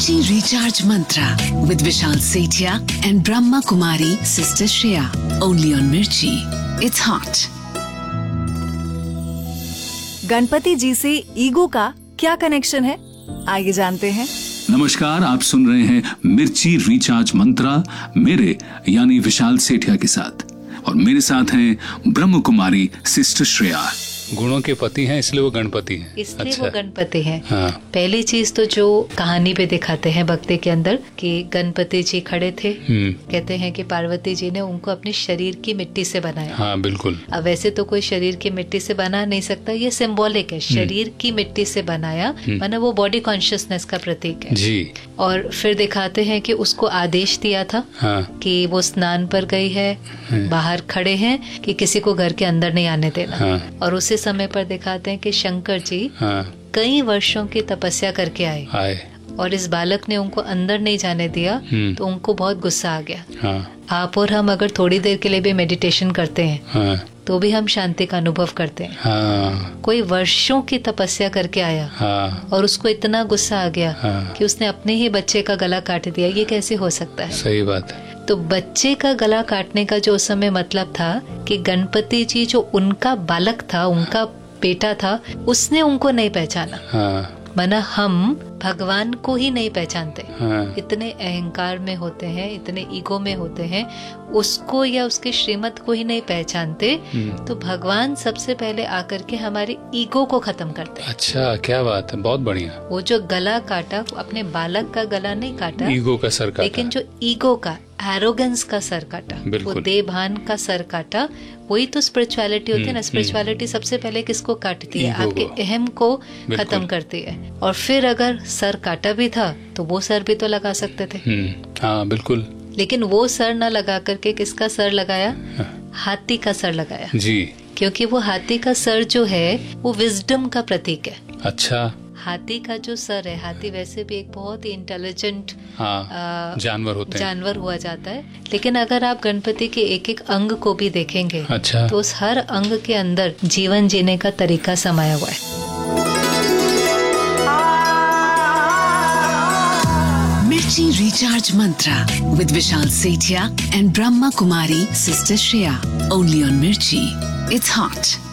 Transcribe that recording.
Mirchi Recharge Mantra with Vishal Sethia and Brahma Kumari Sister Shreya. Only on Mirchi. It's hot. Ganpati जी से ego का क्या connection है, आइए जानते हैं। नमस्कार, आप सुन रहे हैं मिर्ची रिचार्ज मंत्रा मेरे यानी विशाल सेठिया के साथ, और मेरे साथ हैं ब्रह्म कुमारी सिस्टर श्रेया। गुणों के पति हैं इसलिए वो गणपति हैं। इसलिए अच्छा। वो गणपति हैं। हाँ। पहली चीज तो जो कहानी पे दिखाते हैं भक्ति के अंदर कि गणपति जी खड़े थे, कहते हैं कि पार्वती जी ने उनको अपने शरीर की मिट्टी से बनाया। हाँ बिल्कुल। अब वैसे तो कोई शरीर की मिट्टी से बना नहीं सकता, ये सिंबॉलिक है, शरीर की मिट्टी से बनाया, माना वो बॉडी कॉन्शियसनेस का प्रतीक है जी। और फिर दिखाते हैं कि उसको आदेश दिया था कि वो स्नान पर गई है, बाहर खड़े हैं कि किसी को घर के अंदर नहीं आने देना। और उसी समय पर दिखाते हैं कि शंकर जी कई वर्षों की तपस्या करके आए और इस बालक ने उनको अंदर नहीं जाने दिया, तो उनको बहुत गुस्सा आ गया। आप और हम अगर थोड़ी देर के लिए भी मेडिटेशन करते हैं तो भी हम शांति का अनुभव करते हैं। कोई वर्षों की तपस्या करके आया और उसको इतना गुस्सा आ गया कि उसने अपने ही बच्चे का गला काट दिया, ये कैसे हो सकता है? सही बात है। तो बच्चे का गला काटने का जो उस समय मतलब था कि गणपति जी जो उनका बालक था, उनका बेटा था, उसने उनको नहीं पहचाना। माना हम भगवान को ही नहीं पहचानते, इतने अहंकार में होते हैं, इतने ईगो में होते हैं, उसको या उसके श्रीमत को ही नहीं पहचानते। तो भगवान सबसे पहले आकर के हमारे ईगो को खत्म करते हैं। अच्छा, क्या बात है, बहुत बढ़िया। वो जो गला काटा, अपने बालक का गला नहीं काटा, ईगो का सर काटा, लेकिन जो ईगो का, एरोगेंस का सर काटा, वो देभान का सर काटा। वही तो स्पिरिचुअलिटी होती है ना। स्पिरिचुअलिटी सबसे पहले किसको काटती है? आपके अहम को खत्म करती है। और फिर अगर सर काटा भी था तो वो सर भी तो लगा सकते थे। हाँ बिल्कुल। लेकिन वो सर न लगा करके किसका सर लगाया? हाथी का सर लगाया जी। क्योंकि वो हाथी का सर जो है वो विजडम का प्रतीक है। अच्छा। हाथी का जो सर है, हाथी वैसे भी एक बहुत ही इंटेलिजेंट जानवर हुआ जाता है, लेकिन अगर आप गणपति के एक एक अंग को भी देखेंगे, अच्छा, तो उस हर अंग के अंदर जीवन जीने का तरीका समाया हुआ है। Mirchi Recharge Mantra with Vishal Sethia and Brahma Kumari Sister Shreya. Only on Mirchi. It's hot.